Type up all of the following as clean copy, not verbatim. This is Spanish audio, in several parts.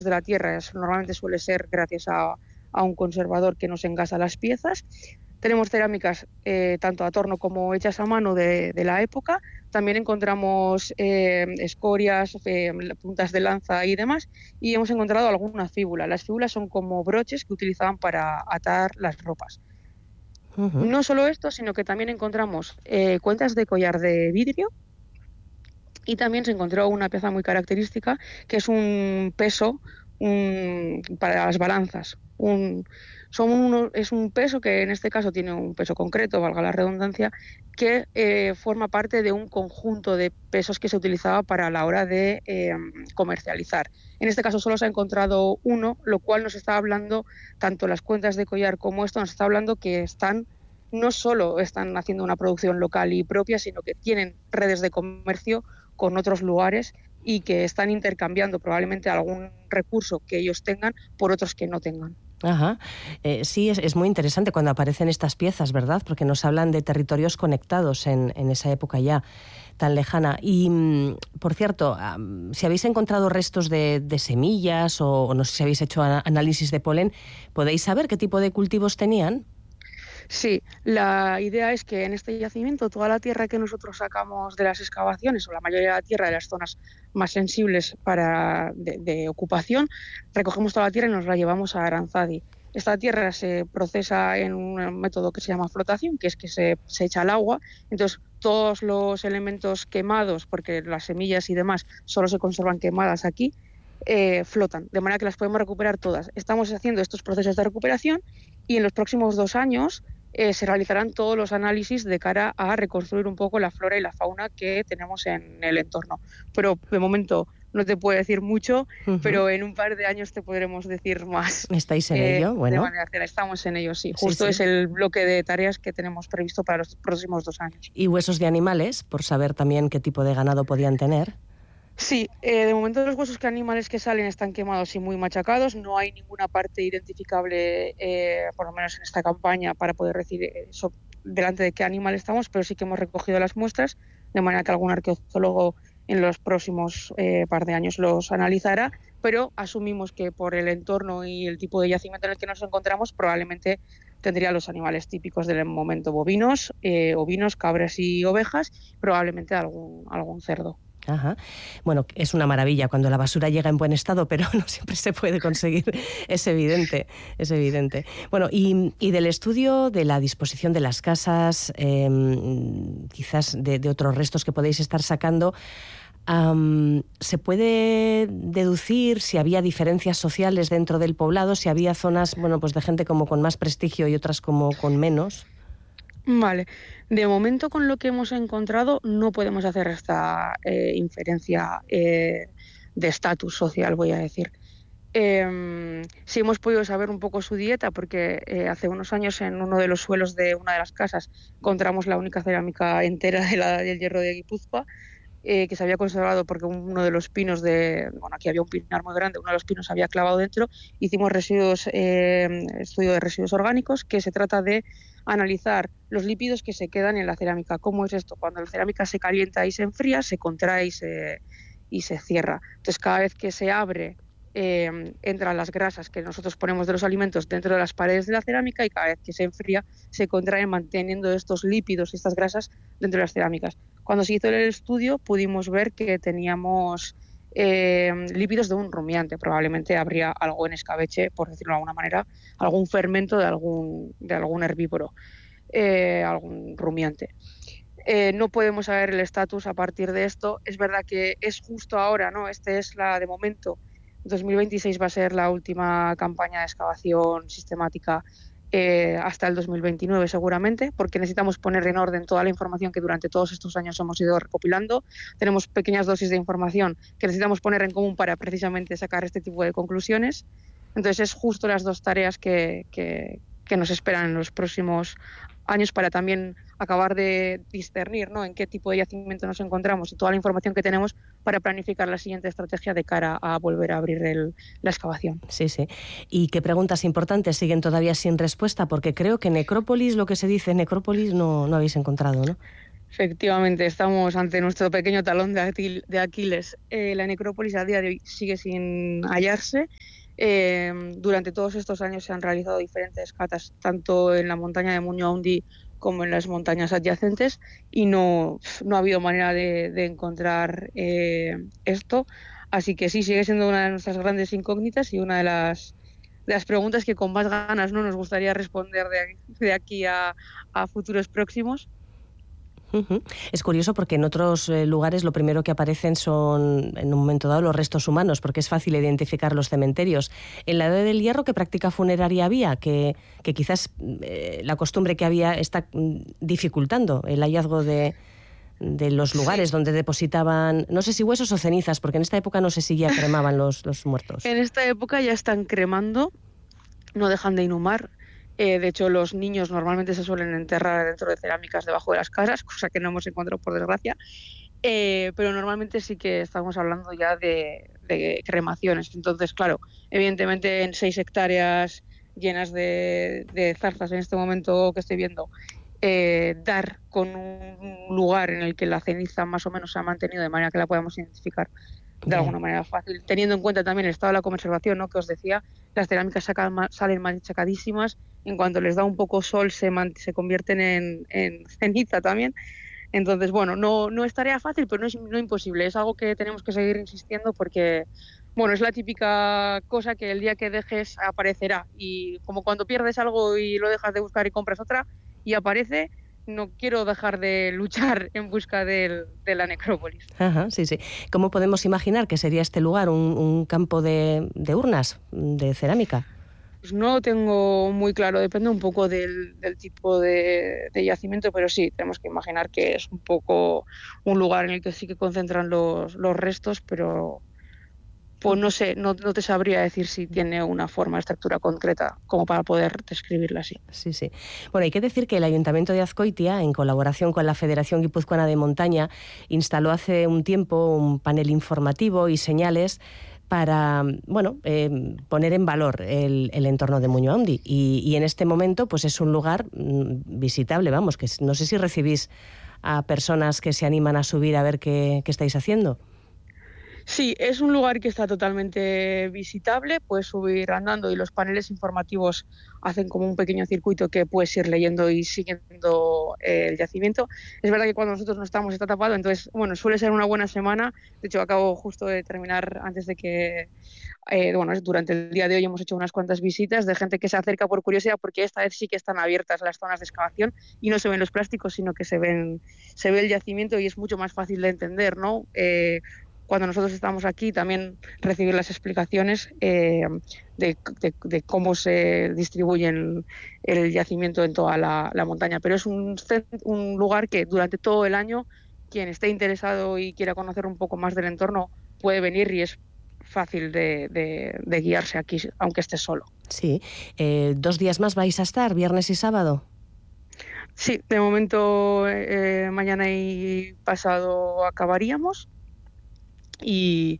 de la tierra normalmente suele ser gracias a un conservador que nos engasa las piezas. Tenemos cerámicas tanto a torno como hechas a mano de la época. También encontramos escorias, puntas de lanza y demás, y hemos encontrado alguna fíbula. Las fíbulas son como broches que utilizaban para atar las ropas. Uh-huh. No solo esto, sino que también encontramos cuentas de collar de vidrio, y también se encontró una pieza muy característica que es un peso para las balanzas. Es un peso que en este caso tiene un peso concreto, valga la redundancia, que forma parte de un conjunto de pesos que se utilizaba para la hora de comercializar. En este caso solo se ha encontrado uno, lo cual nos está hablando, tanto las cuentas de collar como esto, nos está hablando que no solo están haciendo una producción local y propia, sino que tienen redes de comercio con otros lugares y que están intercambiando probablemente algún recurso que ellos tengan por otros que no tengan. Ajá. Sí, es muy interesante cuando aparecen estas piezas, ¿verdad? Porque nos hablan de territorios conectados en esa época ya tan lejana. Y, por cierto, si habéis encontrado restos de semillas o no sé si habéis hecho análisis de polen, ¿podéis saber qué tipo de cultivos tenían? Sí, la idea es que en este yacimiento toda la tierra que nosotros sacamos de las excavaciones, o la mayoría de la tierra de las zonas más sensibles de ocupación, recogemos toda la tierra y nos la llevamos a Aranzadi. Esta tierra se procesa en un método que se llama flotación, que es que se echa al agua. Entonces, todos los elementos quemados, porque las semillas y demás solo se conservan quemadas aquí, flotan, de manera que las podemos recuperar todas. Estamos haciendo estos procesos de recuperación y en los próximos 2 años se realizarán todos los análisis de cara a reconstruir un poco la flora y la fauna que tenemos en el entorno. Pero de momento no te puedo decir mucho, pero en un par de años te podremos decir más. ¿Estáis en ello? Bueno. De manera que estamos en ello, sí. Justo Sí. Es el bloque de tareas que tenemos previsto para los próximos 2 años. ¿Y huesos de animales, por saber también qué tipo de ganado podían tener? Sí, de momento los huesos animales que salen están quemados y muy machacados. No hay ninguna parte identificable, por lo menos en esta campaña, para poder decir eso, delante de qué animal estamos, pero sí que hemos recogido las muestras, de manera que algún arqueólogo en los próximos par de años los analizará, pero asumimos que por el entorno y el tipo de yacimiento en el que nos encontramos, probablemente tendría los animales típicos del momento: bovinos, ovinos, cabras y ovejas, probablemente algún cerdo. Ajá. Bueno, es una maravilla cuando la basura llega en buen estado, pero no siempre se puede conseguir, es evidente. Bueno, y del estudio de la disposición de las casas, quizás de otros restos que podéis estar sacando, ¿se puede deducir si había diferencias sociales dentro del poblado, si había zonas, bueno, pues de gente como con más prestigio y otras como con menos? Vale, de momento con lo que hemos encontrado no podemos hacer esta inferencia de estatus social, voy a decir. Sí hemos podido saber un poco su dieta porque hace unos años en uno de los suelos de una de las casas encontramos la única cerámica entera del Hierro de Guipúzcoa, que se había conservado porque uno de los pinos aquí había un pinar muy grande, uno de los pinos se había clavado dentro. Hicimos estudio de residuos orgánicos, que se trata de analizar los lípidos que se quedan en la cerámica. ¿Cómo es esto? Cuando la cerámica se calienta y se enfría, se contrae y se cierra. Entonces, cada vez que se abre, entran las grasas que nosotros ponemos de los alimentos dentro de las paredes de la cerámica, y cada vez que se enfría, se contraen, manteniendo estos lípidos y estas grasas dentro de las cerámicas. Cuando se hizo el estudio pudimos ver que teníamos lípidos de un rumiante. Probablemente habría algo en escabeche, por decirlo de alguna manera, algún fermento de algún herbívoro, algún rumiante. No podemos saber el estatus a partir de esto. Es verdad que es justo ahora, ¿no? De momento, 2026 va a ser la última campaña de excavación sistemática hasta el 2029 seguramente, porque necesitamos poner en orden toda la información que durante todos estos años hemos ido recopilando. Tenemos pequeñas dosis de información que necesitamos poner en común para precisamente sacar este tipo de conclusiones. Entonces es justo las 2 tareas que nos esperan en los próximos años, para también acabar de discernir, ¿no?, en qué tipo de yacimiento nos encontramos y toda la información que tenemos para planificar la siguiente estrategia de cara a volver a abrir la excavación. Sí. ¿Y qué preguntas importantes siguen todavía sin respuesta? Porque creo que necrópolis, lo que se dice necrópolis, no habéis encontrado, ¿no? Efectivamente, estamos ante nuestro pequeño talón de Aquiles. La necrópolis a día de hoy sigue sin hallarse. Durante todos estos años se han realizado diferentes catas, tanto en la montaña de Muñoz como en las montañas adyacentes, y no ha habido manera de encontrar esto. Así que sí, sigue siendo una de nuestras grandes incógnitas y una de las preguntas que con más ganas no nos gustaría responder de aquí a futuros próximos. Es curioso porque en otros lugares lo primero que aparecen son, en un momento dado, los restos humanos, porque es fácil identificar los cementerios. En la Edad del Hierro, ¿qué práctica funeraria había? Que quizás la costumbre que había está dificultando el hallazgo de los lugares donde depositaban, no sé si huesos o cenizas, porque en esta época no sé si ya cremaban los muertos. En esta época ya están cremando, no dejan de inhumar. De hecho, los niños normalmente se suelen enterrar dentro de cerámicas debajo de las casas, cosa que no hemos encontrado por desgracia. Pero normalmente sí que estamos hablando ya de cremaciones. Entonces, claro, evidentemente en 6 hectáreas llenas de zarzas en este momento que estoy viendo, dar con un lugar en el que la ceniza más o menos se ha mantenido de manera que la podamos identificar de alguna manera fácil, teniendo en cuenta también el estado de la conservación, ¿no?, que os decía, las cerámicas salen machacadísimas, en cuanto les da un poco sol se convierten en ceniza también. Entonces, bueno, no es tarea fácil, pero no imposible, es algo que tenemos que seguir insistiendo porque, bueno, es la típica cosa que el día que dejes aparecerá, y como cuando pierdes algo y lo dejas de buscar y compras otra y aparece. No quiero dejar de luchar en busca de la necrópolis. Ajá, sí. ¿Cómo podemos imaginar que sería este lugar? ¿Un campo de urnas, de cerámica? Pues no lo tengo muy claro, depende un poco del tipo de yacimiento, pero sí, tenemos que imaginar que es un poco un lugar en el que sí que concentran los restos, pero pues no sé, no te sabría decir si tiene una forma, estructura concreta como para poder describirla así. Sí. Bueno, hay que decir que el Ayuntamiento de Azcoitia, en colaboración con la Federación Guipuzcoana de Montaña, instaló hace un tiempo un panel informativo y señales para, poner en valor el entorno de Muñoz Handi. Y en este momento pues es un lugar visitable, vamos, que no sé si recibís a personas que se animan a subir a ver qué estáis haciendo. Sí, es un lugar que está totalmente visitable, puedes subir andando y los paneles informativos hacen como un pequeño circuito que puedes ir leyendo y siguiendo el yacimiento. Es verdad que cuando nosotros no estamos está tapado, entonces, bueno, suele ser una buena semana. De hecho, acabo justo de terminar antes de que, durante el día de hoy hemos hecho unas cuantas visitas de gente que se acerca por curiosidad, porque esta vez sí que están abiertas las zonas de excavación y no se ven los plásticos, sino que se ve el yacimiento y es mucho más fácil de entender, ¿no? Cuando nosotros estamos aquí, también recibir las explicaciones de cómo se distribuye el yacimiento en toda la montaña. Pero es un lugar que durante todo el año, quien esté interesado y quiera conocer un poco más del entorno puede venir, y es fácil de guiarse aquí, aunque esté solo. Sí. 2 días más vais a estar, viernes y sábado. Sí, de momento mañana y pasado acabaríamos. Y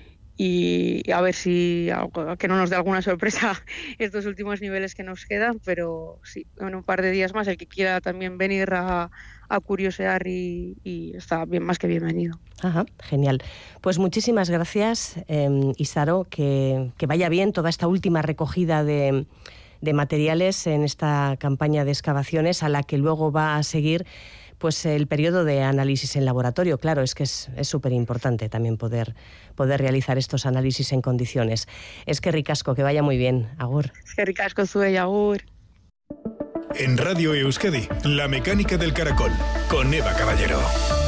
a ver si que no nos dé alguna sorpresa estos últimos niveles que nos quedan, pero sí, en un par de días más el que quiera también venir a curiosear y está bien, más que bienvenido. Ajá, genial. Pues muchísimas gracias, Isaro, que vaya bien toda esta última recogida de materiales en esta campaña de excavaciones, a la que luego va a seguir pues el periodo de análisis en laboratorio. Claro, es que es súper importante también poder realizar estos análisis en condiciones. Eskerrik asko, que vaya muy bien. Agur. Eskerrik asko zuei, agur. En Radio Euskadi, La Mecánica del Caracol, con Eva Caballero.